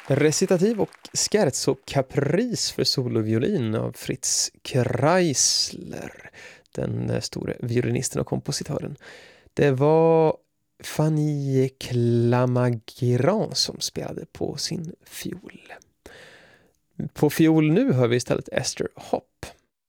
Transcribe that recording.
Recitativ och scherzo caprice för soloviolin av Fritz Kreisler, den store violinisten och kompositören. Det var Fanny Clamagirand som spelade på sin fiol. På fiol nu hör vi istället Esther Hopp.